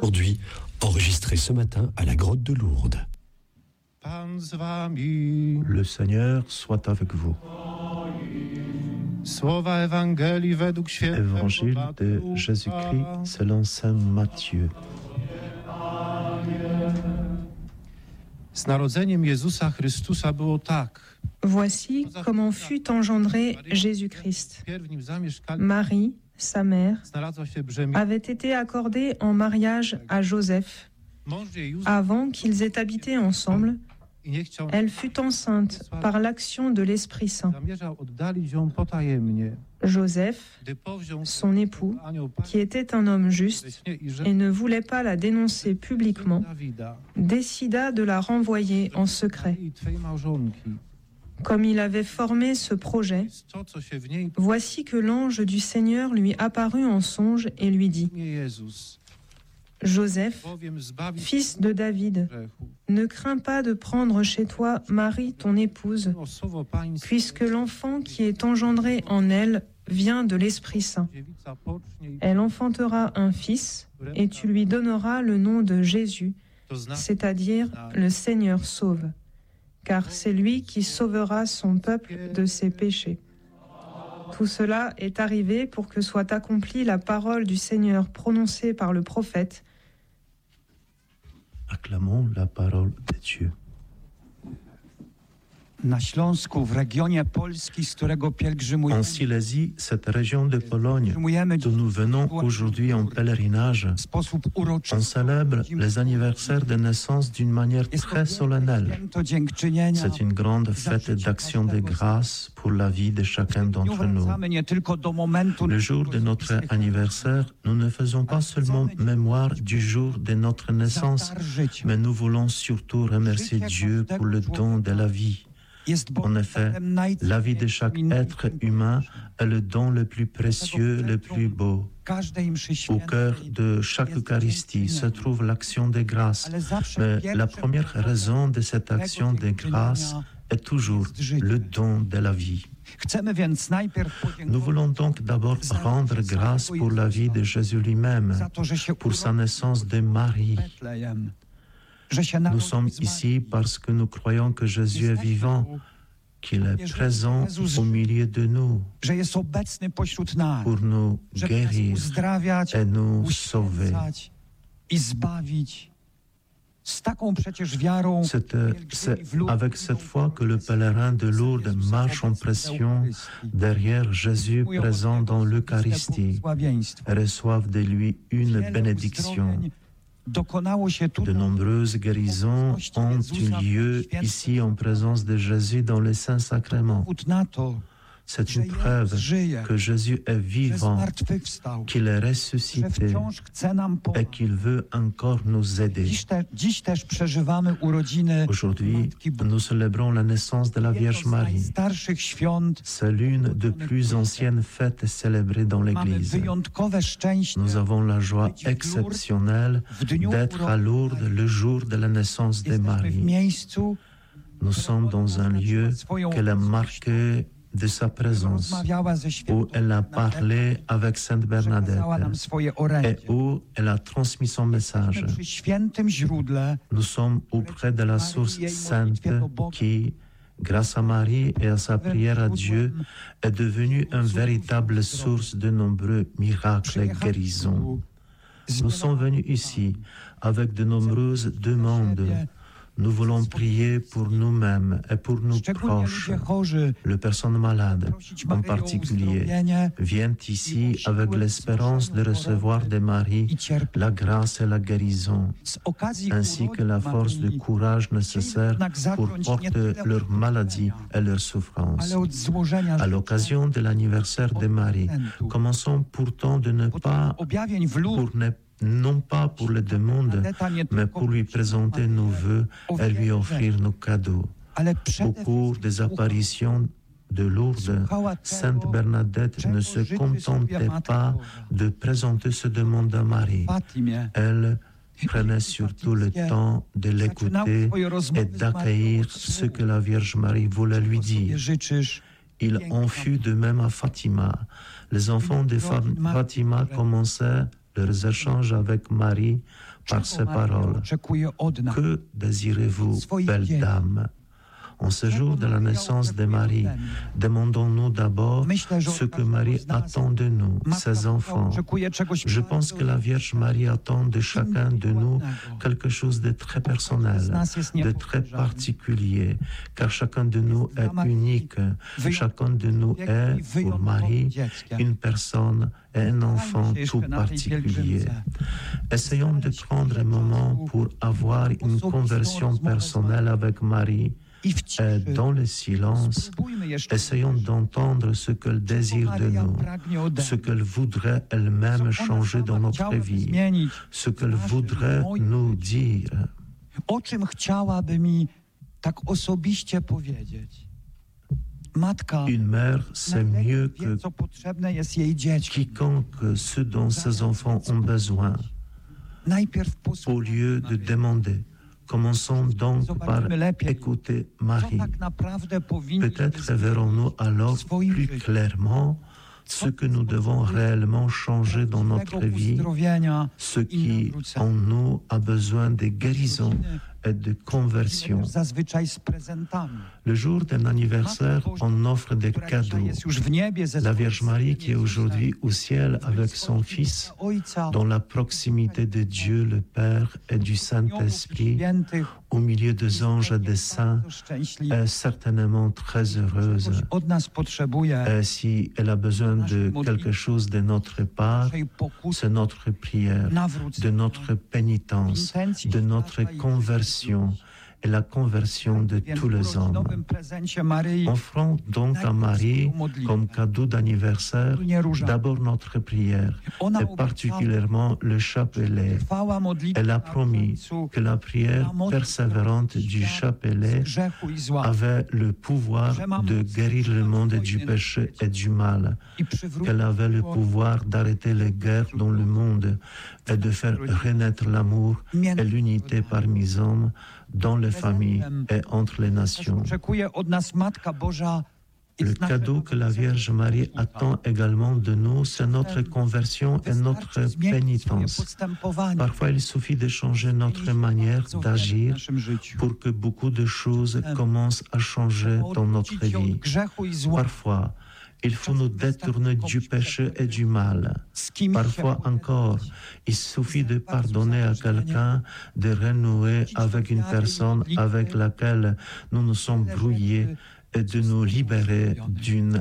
Aujourd'hui, enregistré ce matin à la grotte de Lourdes. Le Seigneur soit avec vous. Évangile de Jésus-Christ selon saint Matthieu. Voici comment fut engendré Jésus-Christ. Marie, sa mère, avait été accordée en mariage à Joseph. Avant qu'ils aient habité ensemble, elle fut enceinte par l'action de l'Esprit Saint. Joseph, son époux, qui était un homme juste et ne voulait pas la dénoncer publiquement, décida de la renvoyer en secret. Comme il avait formé ce projet, voici que l'ange du Seigneur lui apparut en songe et lui dit : Joseph, fils de David, ne crains pas de prendre chez toi Marie, ton épouse, puisque l'enfant qui est engendré en elle vient de l'Esprit Saint. Elle enfantera un fils, et tu lui donneras le nom de Jésus, c'est-à-dire le Seigneur sauve, car c'est lui qui sauvera son peuple de ses péchés. Tout cela est arrivé pour que soit accomplie la parole du Seigneur prononcée par le prophète. Acclamons la parole de Dieu. Na Śląsku, w regionie Polski, z którego pielgrzymujemy, En Silésie, cette région de Pologne, d'où nous venons aujourd'hui en pèlerinage, w sposób on uroczysty. célèbre les anniversaires de naissance d'une manière très solennelle. Święto dziękczynienia. C'est une grande fête d'action de grâce pour la vie de chacun d'entre nous. Wracamy nie tylko do momentu, Le jour de notre anniversaire, nous ne faisons pas seulement mémoire du jour de notre naissance, mais nous voulons surtout remercier Dieu pour le don de la vie. En effet, la vie de chaque être humain est le don le plus précieux, le plus beau. Au cœur de chaque Eucharistie se trouve l'action de grâce, mais la première raison de cette action de grâce est toujours le don de la vie. Nous voulons donc d'abord rendre grâce pour la vie de Jésus lui-même, pour sa naissance de Marie. Nous sommes ici parce que nous croyons que Jésus est vivant, qu'il est présent au milieu de nous pour nous guérir et nous sauver. C'est avec cette foi que le pèlerin de Lourdes marche en pression derrière Jésus présent dans l'Eucharistie et reçoivent de lui une bénédiction. De nombreuses guérisons ont eu lieu ici en présence de Jésus dans les saints sacrements. C'est une preuve que Jésus est vivant, qu'il est ressuscité et qu'il veut encore nous aider. Aujourd'hui, nous célébrons la naissance de la Vierge Marie. C'est l'une des plus anciennes fêtes célébrées dans l'Église. Nous avons la joie exceptionnelle d'être à Lourdes le jour de la naissance de Marie. Nous sommes dans un lieu qu'elle a marqué de sa présence, où elle a parlé avec Sainte Bernadette et où elle a transmis son message. Nous sommes auprès de la source sainte qui, grâce à Marie et à sa prière à Dieu, est devenue une véritable source de nombreux miracles et guérisons. Nous sommes venus ici avec de nombreuses demandes. Nous voulons prier pour nous-mêmes et pour nos proches. Les personnes malades, en particulier, viennent ici avec l'espérance de recevoir de Marie la grâce et la guérison, ainsi que la force de courage nécessaire pour porter leur maladie et leur souffrance. À l'occasion de l'anniversaire de Marie, commençons pourtant de ne pas, non pas pour le demander, mais pour lui présenter nos vœux et lui offrir nos cadeaux. Au cours des apparitions de Lourdes, Sainte Bernadette ne se contentait pas de présenter ce demande à Marie. Elle prenait surtout le temps de l'écouter et d'accueillir ce que la Vierge Marie voulait lui dire. Il en fut de même à Fatima. Les enfants de Fatima commençaient leurs échanges avec Marie par ces paroles. Que désirez-vous, belle dame? En ce jour de la naissance de Marie, demandons-nous d'abord ce que Marie attend de nous, ses enfants. Je pense que la Vierge Marie attend de chacun de nous quelque chose de très personnel, de très particulier, car chacun de nous est unique. Chacun de nous est, pour Marie, une personne et un enfant tout particulier. Essayons de prendre un moment pour avoir une conversion personnelle avec Marie. Et dans le silence, essayons d'entendre ce qu'elle désire de nous, ce qu'elle voudrait elle-même changer dans notre vie, ce qu'elle voudrait nous dire. Une mère sait mieux que quiconque ce dont ses enfants ont besoin. Au lieu de demander, commençons donc par écouter Marie. Peut-être verrons-nous alors plus clairement ce que nous devons réellement changer dans notre vie, ce qui en nous a besoin de guérison et de conversion. Le jour d'un anniversaire, on offre des cadeaux. La Vierge Marie, qui est aujourd'hui au ciel avec son Fils, dans la proximité de Dieu le Père et du Saint-Esprit, au milieu des anges et des saints, est certainement très heureuse. Et si elle a besoin de quelque chose de notre part, c'est notre prière, de notre pénitence, de notre conversion et la conversion de tous les hommes. Offrons donc à Marie, comme cadeau d'anniversaire, d'abord notre prière, et particulièrement le chapelet. Elle a promis que la prière persévérante du chapelet avait le pouvoir de guérir le monde du péché et du mal, qu'elle avait le pouvoir d'arrêter les guerres dans le monde et de faire renaître l'amour et l'unité parmi les hommes, dans les familles et entre les nations. Le cadeau que la Vierge Marie attend également de nous, c'est notre conversion et notre pénitence. Parfois, il suffit de changer notre manière d'agir pour que beaucoup de choses commencent à changer dans notre vie. Parfois, il faut nous détourner du péché et du mal. Parfois encore, il suffit de pardonner à quelqu'un, de renouer avec une personne avec laquelle nous nous sommes brouillés et de nous libérer d'une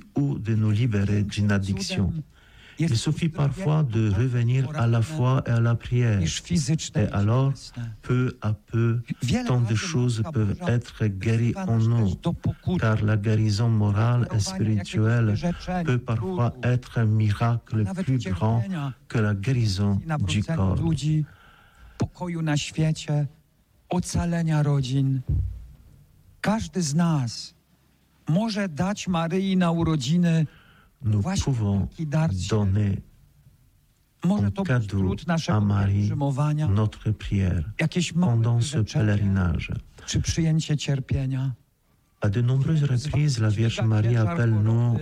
addiction. Il suffit parfois de revenir à la foi et à la prière. Et alors, peu à peu, tant de choses peuvent être guéries en nous, car la guérison morale et spirituelle peut parfois être un miracle plus grand que la guérison du corps. Pokoju na świecie, ocalenia rodzin. Każdy z nas może dać Maryi na urodziny nous pouvons donner en cadeau à Marie notre prière pendant ce pèlerinage. À de nombreuses reprises, la Vierge Marie appelle-nous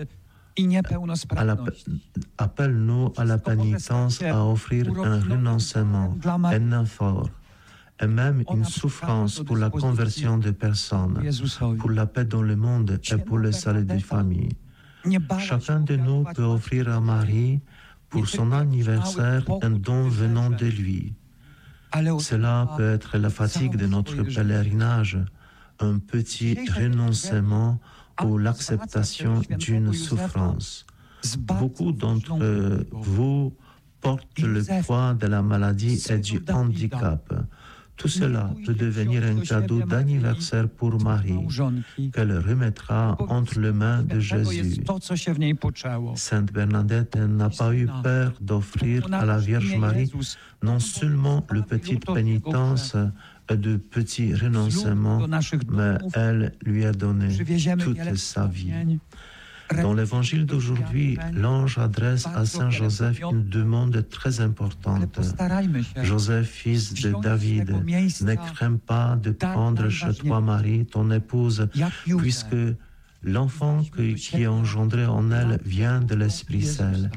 à la pénitence, à offrir un renoncement, un effort, et même une souffrance pour la conversion des personnes, pour la paix dans le monde et pour le salut des familles. Chacun de nous peut offrir à Marie, pour son anniversaire, un don venant de lui. Cela peut être la fatigue de notre pèlerinage, un petit renoncement ou l'acceptation d'une souffrance. Beaucoup d'entre vous portent le poids de la maladie et du handicap. Tout cela peut devenir un cadeau d'anniversaire pour Marie, qu'elle remettra entre les mains de Jésus. Sainte Bernadette n'a pas eu peur d'offrir à la Vierge Marie non seulement le petit pénitence et de petits renoncements, mais elle lui a donné toute sa vie. Dans l'évangile d'aujourd'hui, l'ange adresse à Saint Joseph une demande très importante. Joseph, fils de David, ne crains pas de prendre chez toi Marie, ton épouse, puisque l'enfant qui est engendré en elle vient de l'Esprit Saint.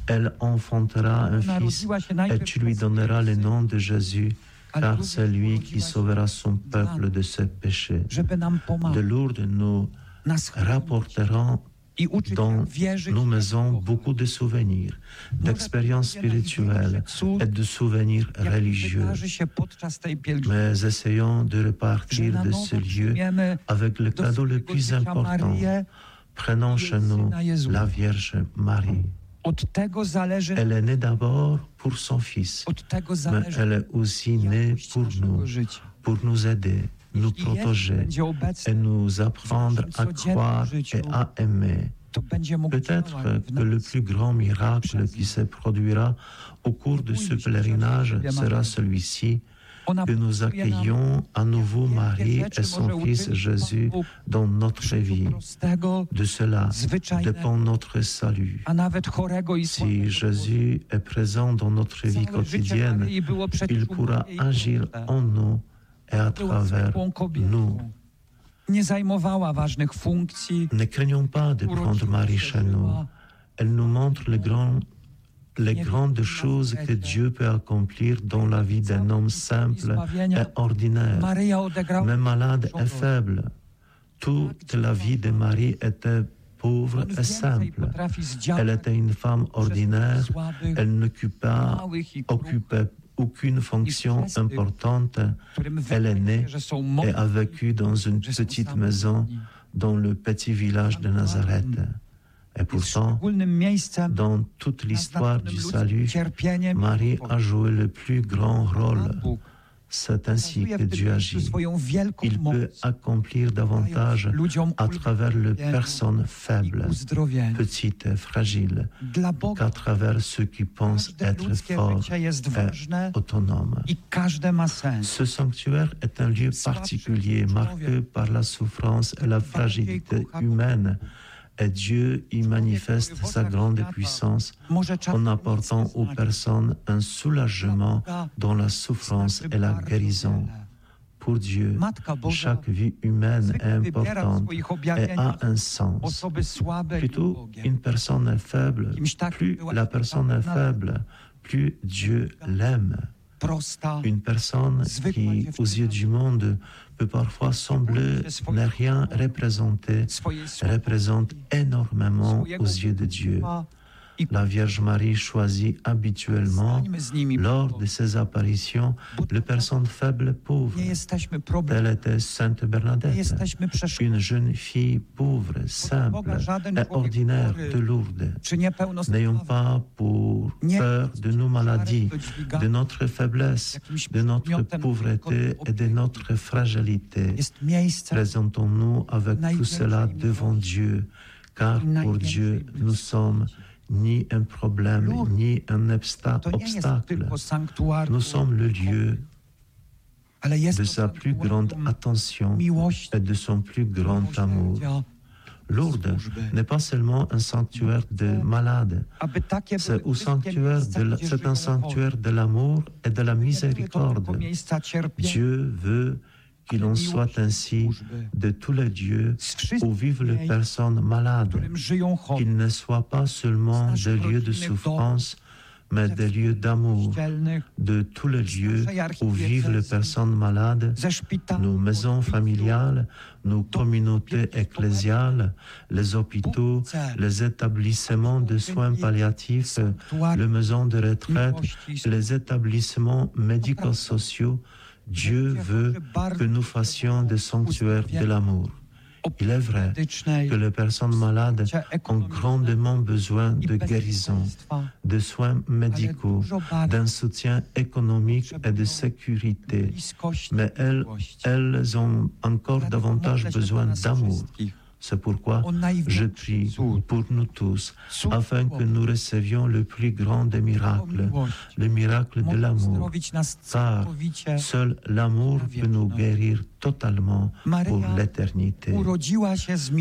Elle enfantera un fils et tu lui donneras le nom de Jésus, car c'est lui qui sauvera son peuple de ses péchés. De Lourdes, nous rapporterons dans nos maisons beaucoup de souvenirs, d'expériences spirituelles et de souvenirs religieux. Mais essayons de repartir de ce lieu avec le cadeau le plus important. Prenons chez nous la Vierge Marie. Elle est née d'abord pour son Fils, mais elle est aussi née pour nous aider, nous protéger et nous apprendre à croire et à aimer. Peut-être que le plus grand miracle qui se produira au cours de ce pèlerinage sera celui-ci, que nous accueillons à nouveau Marie et son Fils Jésus dans notre vie. De cela dépend notre salut. Si Jésus est présent dans notre vie quotidienne, il pourra agir en nous et à travers nous. Ne craignons pas de prendre Marie chez nous. Elle nous montre les grandes choses que Dieu peut accomplir dans la vie d'un homme simple et ordinaire, mais malade et faible. Toute la vie de Marie était pauvre et simple. Elle était une femme ordinaire, elle n'occupait aucune fonction importante. Elle est née et a vécu dans une petite maison dans le petit village de Nazareth. Et pourtant, dans toute l'histoire du salut, Marie a joué le plus grand rôle. C'est ainsi que Dieu agit. Il peut accomplir davantage à travers les personnes faibles, petites et fragiles, qu'à travers ceux qui pensent être forts et autonomes. Ce sanctuaire est un lieu particulier, marqué par la souffrance et la fragilité humaine. Et Dieu y manifeste sa grande puissance en apportant aux personnes un soulagement dans la souffrance et la guérison. Pour Dieu, chaque vie humaine est importante et a un sens. Plutôt, une personne est faible, plus la personne est faible, plus Dieu l'aime. Une personne qui, aux yeux du monde, peut parfois sembler ne rien représenter, représente énormément aux yeux de Dieu. La Vierge Marie choisit habituellement, lors de ses apparitions, les personnes faibles et pauvres. Telle était Sainte Bernadette, une jeune fille pauvre, simple et ordinaire de Lourdes. N'ayons pas peur de nos maladies, de notre faiblesse, de notre pauvreté et de notre fragilité. Présentons-nous avec tout cela devant Dieu, car pour Dieu, nous sommes ni un problème, ni un obstacle. Nous sommes le lieu de sa plus grande attention et de son plus grand amour. Lourdes n'est pas seulement un sanctuaire de malades, c'est un sanctuaire de l'amour et de la miséricorde. Dieu veut qu'il en soit ainsi de tous les lieux où vivent les personnes malades, qu'ils ne soient pas seulement des lieux de souffrance, mais des lieux d'amour, de tous les lieux où vivent les personnes malades, nos maisons familiales, nos communautés ecclésiales, les hôpitaux, les établissements de soins palliatifs, les maisons de retraite, les établissements médico-sociaux. Dieu veut que nous fassions des sanctuaires de l'amour. Il est vrai que les personnes malades ont grandement besoin de guérison, de soins médicaux, d'un soutien économique et de sécurité. Mais elles ont encore davantage besoin d'amour. C'est pourquoi je prie pour nous tous, afin que nous recevions le plus grand des miracles, le miracle de l'amour. Car seul l'amour peut nous guérir totalement pour l'éternité.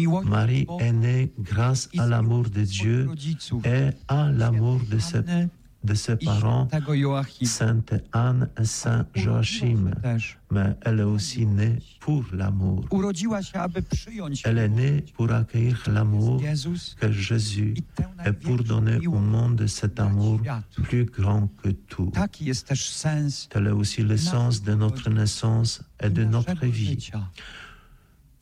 Marie est née grâce à l'amour de Dieu et à l'amour de ses de ses parents, Sainte Anne et Saint Joachim, mais elle est aussi née pour l'amour. Elle est née pour accueillir l'amour que Jésus et pour donner au monde cet amour plus grand que tout. Tel est aussi le sens de notre naissance et de notre vie.